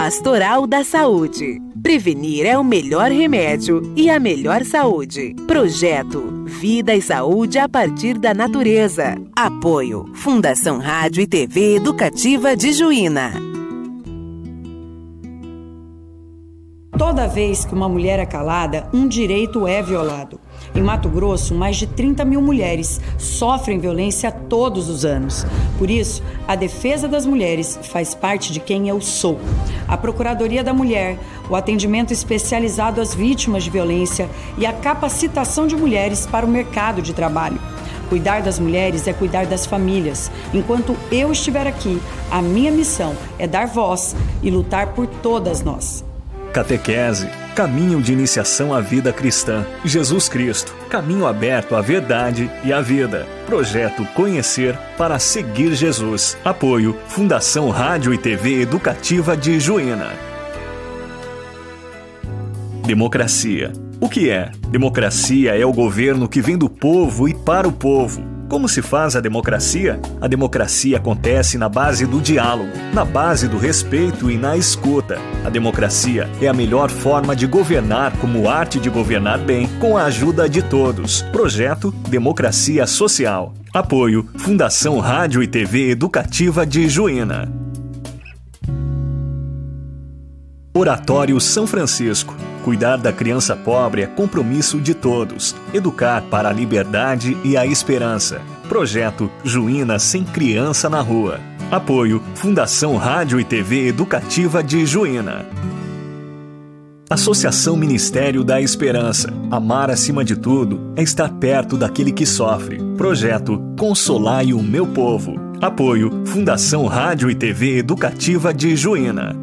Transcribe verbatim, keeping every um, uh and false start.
Pastoral da Saúde. Prevenir é o melhor remédio e a melhor saúde. Projeto Vida e Saúde a partir da natureza. Apoio Fundação Rádio e T V Educativa de Juína. Toda vez que uma mulher é calada, um direito é violado. Em Mato Grosso, mais de trinta mil mulheres sofrem violência todos os anos. Por isso, a defesa das mulheres faz parte de quem eu sou. A Procuradoria da Mulher, o atendimento especializado às vítimas de violência e a capacitação de mulheres para o mercado de trabalho. Cuidar das mulheres é cuidar das famílias. Enquanto eu estiver aqui, a minha missão é dar voz e lutar por todas nós. Catequese, caminho de iniciação à vida cristã. Jesus Cristo, caminho aberto à verdade e à vida. Projeto Conhecer para seguir Jesus. Apoio Fundação Rádio e T V Educativa de Juína. Democracia. O que é? Democracia é o governo que vem do povo e para o povo. Como se faz a democracia? A democracia acontece na base do diálogo, na base do respeito e na escuta. A democracia é a melhor forma de governar como arte de governar bem, com a ajuda de todos. Projeto Democracia Social. Apoio Fundação Rádio e T V Educativa de Juína. Oratório São Francisco. Cuidar da criança pobre é compromisso de todos. Educar para a liberdade e a esperança. Projeto Juína Sem Criança na Rua. Apoio Fundação Rádio e T V Educativa de Juína. Associação Ministério da Esperança. Amar acima de tudo é estar perto daquele que sofre. Projeto Consolai o Meu Povo. Apoio Fundação Rádio e T V Educativa de Juína.